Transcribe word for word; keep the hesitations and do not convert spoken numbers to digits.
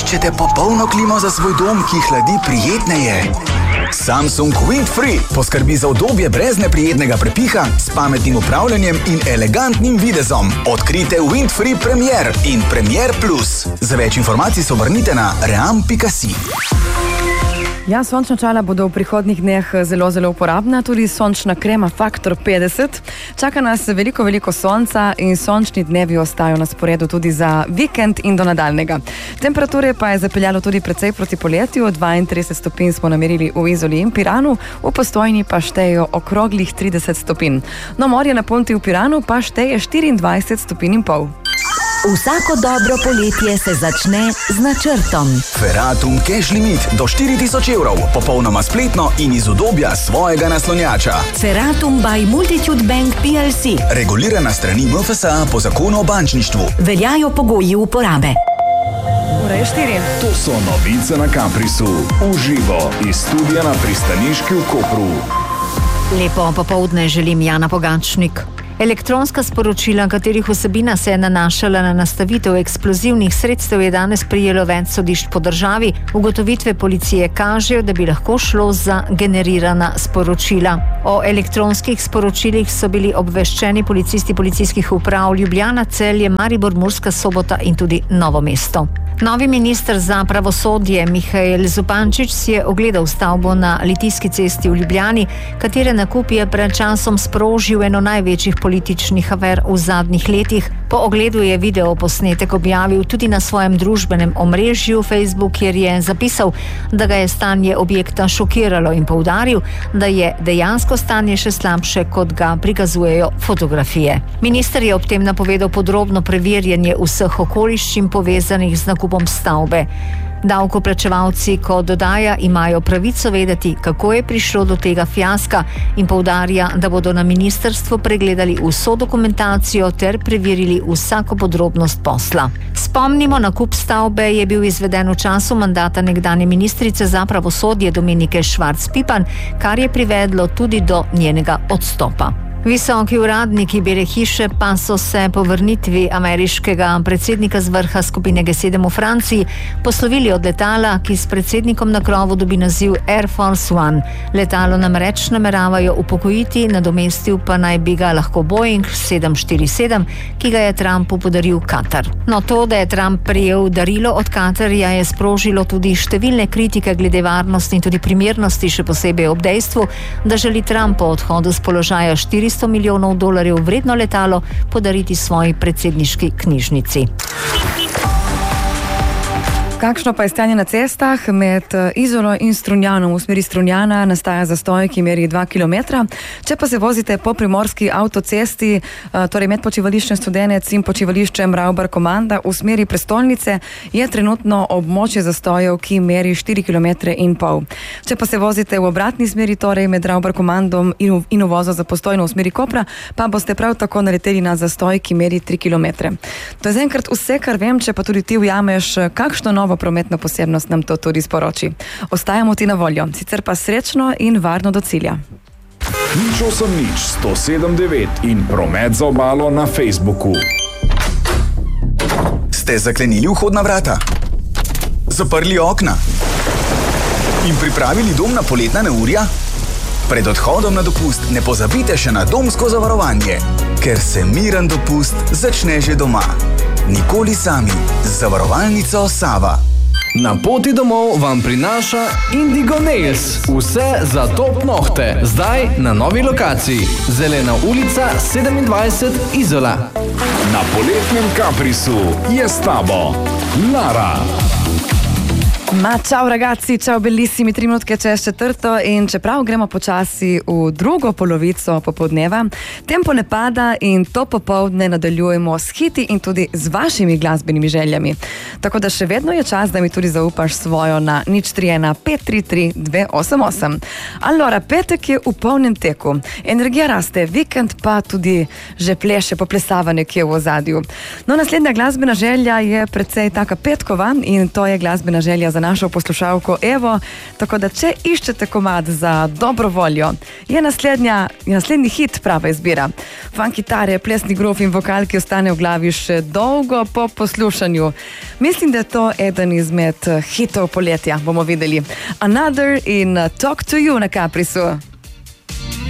Iščete popolno klimo za svoj dom, ki hladi prijetneje? Samsung Windfree poskrbi za udobje brez neprijetnega prepiha, s pametnim upravljanjem in elegantnim videzom. Odkrite Windfree Premier in Premier Plus. Za več informacij se obrnite na ream pika si. Ja, sončna čala bodo v prihodnjih dneh zelo, zelo uporabna, tudi sončna krema Faktor petdeset. Čaka nas veliko, veliko sonca in sončni dnevi ostajajo na sporedu tudi za vikend in do nadaljnega. Temperature pa je zapeljalo tudi precej proti poletju, dvaintrideset stopinj smo namerili v Izoli in Piranu, v Postojni pa štejejo okroglih trideset stopinj. No, morje na Ponti v Piranu pa šteje štiriindvajset stopinj in pol. Vsako dobro poletje se začne z načrtom. Ferratum Cash Limit do štiri tisoč evrov, popolnoma spletno in iz udobja svojega naslonjača. Ferratum by Multitude Bank P L C. Regulirana strani M F S A po zakonu o bančništvu. Veljajo pogoji uporabe. Ura je štiri. To so novice na Caprisu. Uživo iz studia na pristaniški v Kopru. Lepo popoldne želim, Jana Pogačnik. Elektronska sporočila, katerih vsebina se je nanašala na nastavitev eksplozivnih sredstev, je danes prijelo več sodišč po državi. Ugotovitve policije kažejo, da bi lahko šlo za generirana sporočila. O elektronskih sporočilih so bili obveščeni policisti policijskih uprav Ljubljana, Celje, Maribor, Murska Sobota in tudi Novo mesto. Novi minister za pravosodje Mihael Zupančič si je ogledal stavbo na Litijski cesti v Ljubljani, katere nakup je pred časom sprožil eno največjih političnih afer v zadnjih letih. Po ogledu je video posnetek objavil tudi na svojem družbenem omrežju Facebook, kjer je zapisal, da ga je stanje objekta šokiralo in poudaril, da je dejansko stanje še slabše, kot ga prikazujejo fotografije. Minister je ob tem napovedal podrobno preverjanje vseh okoliščin povezanih z nakupom stavbe. Davkoplačevalci, ko dodaja, imajo pravico vedeti, kako je prišlo do tega fiaska in poudarja, da bodo na ministrstvu pregledali vso dokumentacijo ter preverili vsako podrobnost posla. Spomnimo, nakup stavbe je bil izveden v času mandata nekdanje ministrice za pravosodje Dominike Švarc Pipan, kar je privedlo tudi do njenega odstopa. Visoki uradniki Bele hiše pa so se po vrnitvi ameriškega predsednika z vrha skupine G sedem v Franciji poslovili od letala, ki s predsednikom na krovu dobi naziv Air Force One. Letalo namreč nameravajo upokojiti, nadomestil pa naj bi ga lahko Boeing sedem štiri sedem, ki ga je Trumpu podaril Katar. No, to, da je Trump prejel darilo od Katarja, je sprožilo tudi številne kritike glede varnosti in tudi primernosti, še posebej ob dejstvu, da želi Trump po odhodu z položaja štiristo milijonov dolarjev vredno letalo podariti svoji predsedniški knjižnici. Kakšno pa je stanje na cestah? Med Izolo in Strunjanom v smeri Strunjana nastaja zastoj, ki meri dva kilometra. Če pa se vozite po primorski avtocesti, torej med počivališčem Studenec in počivališčem Ravbar Komanda v smeri prestolnice, je trenutno območje zastojev, ki meri štiri kilometre in pol. Če pa se vozite v obratni smeri, torej med Ravbar Komandom in, in uvozo za Postojno v smeri Kopra, pa boste prav tako naleteli na zastoj, ki meri tri kilometre. To je zaenkrat vse, kar vem. Če pa tudi ti ujameš kakšno novo prometno posebnost, nam to tudi sporoči. Ostajamo ti na voljo, sicer pa srečno in varno do cilja. Nič osem nič sto sedem devet in promet za obalo na Facebooku. Ste zaklenili vhodna vrata? Zaprli okna? In pripravili dom na poletna neurja? Pred odhodom na dopust ne pozabite še na domsko zavarovanje, ker se miren dopust začne že doma. Nikoli sami, z zavarovalnico Sava. Na poti domov vam prinaša Indigo Nails. Vse za top nohte. Zdaj na novi lokaciji. Zelena ulica sedemindvajset Izola. Na poletnem Caprisu je s tabo Lara. Ma, čau ragazzi, čau bellissimi, tri minutke čez četrto in čeprav gremo počasi v drugo polovico popoldneva, tempo ne pada in to popoldne nadaljujemo s hiti in tudi z vašimi glasbenimi željami. Tako da še vedno je čas, da mi tudi zaupaš svojo na nič tri ena pet tri tri dve osem osem. Allora, petek je v polnem teku, energija raste, vikend pa tudi že pleše, poplesava nekje v ozadju. No, naslednja glasbena želja je precej taka petkova in to je glasbena želja za za našo poslušalko Evo, tako da če iščete komad za dobro voljo, je naslednja, je naslednji hit prava izbira. Fan kitare, plesni grof in vokal, ki ostane v glavi še dolgo po poslušanju. Mislim, da je to eden izmed hitov poletja, bomo videli. Another in Talk to You na Caprisu.